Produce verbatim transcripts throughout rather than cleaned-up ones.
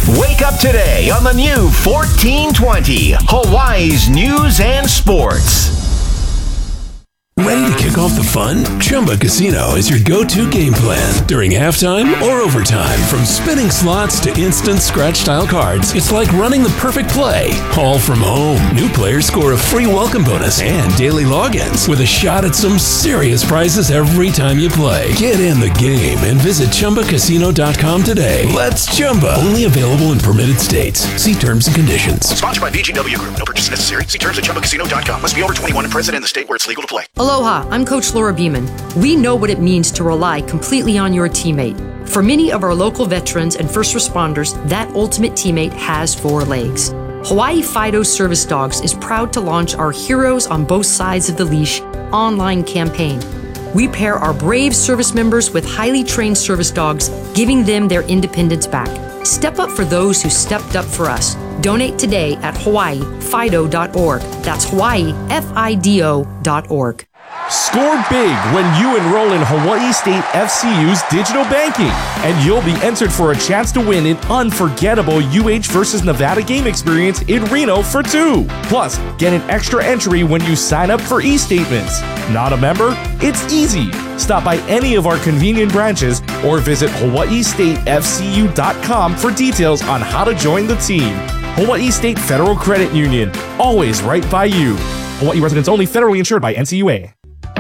Wake up today on the new fourteen twenty, Hawaii's News and Sports. Ready to kick off the fun? Chumba Casino is your go-to game plan during halftime or overtime. From spinning slots to instant scratch-style cards, it's like running the perfect play, all from home. New players score a free welcome bonus and daily logins with a shot at some serious prizes every time you play. Get in the game and visit Chumba Casino dot com today. Let's Chumba. Only available in permitted states. See terms and conditions. Sponsored by B G W Group. No purchase necessary. See terms at Chumba Casino dot com. Must be over twenty-one and present in the state where it's legal to play. Aloha, I'm Coach Laura Beeman. We know what it means to rely completely on your teammate. For many of our local veterans and first responders, that ultimate teammate has four legs. Hawaii Fido Service Dogs is proud to launch our Heroes on Both Sides of the Leash online campaign. We pair our brave service members with highly trained service dogs, giving them their independence back. Step up for those who stepped up for us. Donate today at Hawaii Fido dot org. That's Hawaii F I D O dot org. Score big when you enroll in Hawaii State F C U's digital banking, and you'll be entered for a chance to win an unforgettable U H versus Nevada game experience in Reno for two. Plus, get an extra entry when you sign up for e-statements. Not a member? It's easy. Stop by any of our convenient branches or visit Hawaii State F C U dot com for details on how to join the team. Hawaii State Federal Credit Union, always right by you. Hawaii residents only, federally insured by N C U A.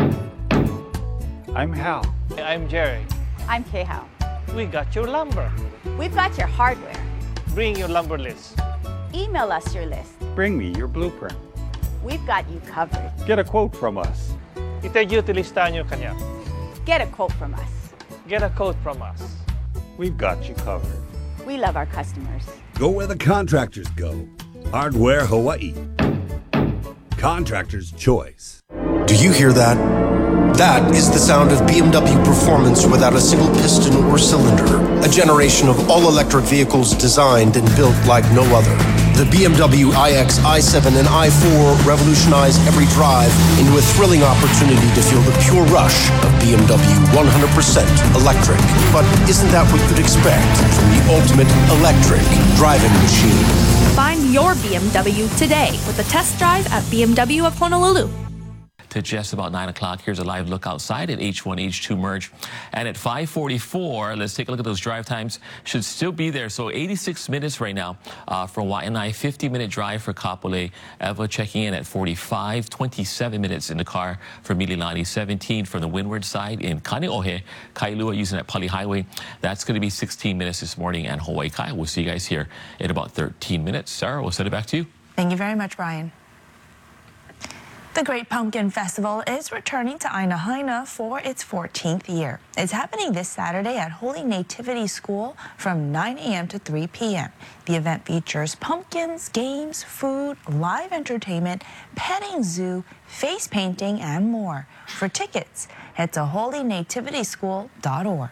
I'm Hal. I'm Jerry. I'm K-Hal. We got your lumber. We've got your hardware. Bring your lumber list. Email us your list. Bring me your blueprint. We've got you covered. Get a quote from us. Itadyuti listahan nyo kanya. Get a quote from us. Get a quote from us. We've got you covered. We love our customers. Go where the contractors go. Hardware Hawaii. Contractor's choice. Do you hear that? That is the sound of B M W performance without a single piston or cylinder. A generation of all-electric vehicles designed and built like no other. The B M W iX, i seven, and i four revolutionize every drive into a thrilling opportunity to feel the pure rush of B M W one hundred percent electric. But isn't that what you'd expect from the ultimate electric driving machine? Find your B M W today with a test drive at B M W of Honolulu. To just about nine o'clock, here's a live look outside at H one H two merge. And at five forty-four, let's take a look at those drive times. Should still be there. So eighty-six minutes right now uh, for Waianae, fifty minute drive for Kapolei. Eva checking in at forty-five, twenty-seven minutes in the car for Mililani, seventeen from the windward side in Kaneohe. Kailua using that Pali Highway. That's going to be sixteen minutes this morning. And Hawaii Kai, we'll see you guys here in about thirteen minutes. Sarah, we'll send it back to you. Thank you very much, Brian. The Great Pumpkin Festival is returning to Aina Haina for its fourteenth year. It's happening this Saturday at Holy Nativity School from nine a m to three p m The event features pumpkins, games, food, live entertainment, petting zoo, face painting, and more. For tickets, head to holy nativity school dot org.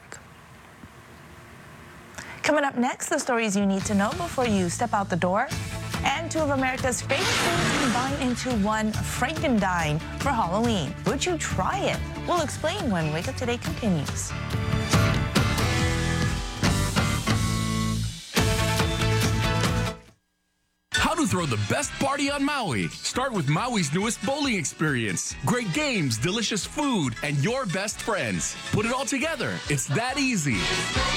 Coming up next, the stories you need to know before you step out the door. And two of America's favorite foods combined into one, Frankendine, for Halloween. Would you try it? We'll explain when Wake Up Today continues. How to throw the best party on Maui. Start with Maui's newest bowling experience. Great games, delicious food, and your best friends. Put it all together. It's that easy.